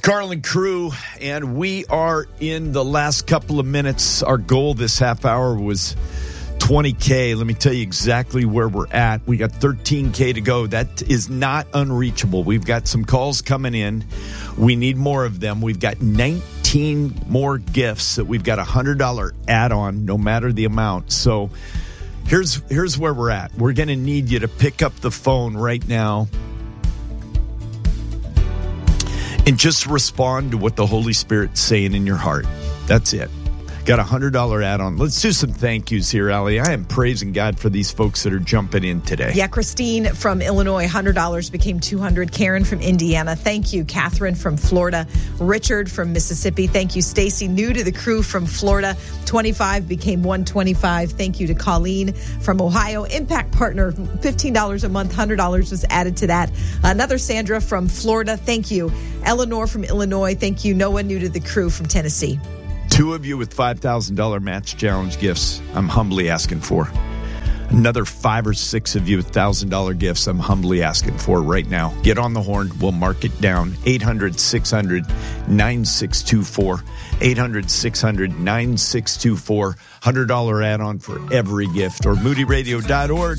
Carlin Crew, and we are in the last couple of minutes. Our goal this half hour was 20K. Let me tell you exactly where we're at. We got 13K to go. That is not unreachable. We've got some calls coming in. We need more of them. We've got 19 more gifts that we've got $100 add-on, no matter the amount. So here's where we're at. We're going to need you to pick up the phone right now and just respond to what the Holy Spirit's saying in your heart. That's it. Got a $100 add-on. Let's do some thank yous here, Allie. I am praising God for these folks that are jumping in today. Yeah, Christine from Illinois, $100 became $200. Karen from Indiana, thank you. Catherine from Florida. Richard from Mississippi, thank you. Stacy, new to the crew from Florida, 25 became $125. Thank you to Colleen from Ohio. Impact Partner, $15 a month, $100 was added to that. Another Sandra from Florida, thank you. Eleanor from Illinois, thank you. Noah, new to the crew from Tennessee. Two of you with $5,000 Match Challenge gifts, I'm humbly asking for. Another 5 or 6 of you with $1,000 gifts, I'm humbly asking for right now. Get on the horn. We'll mark it down. 800-600-9624. 800-600-9624. $100 add-on for every gift. Or moodyradio.org.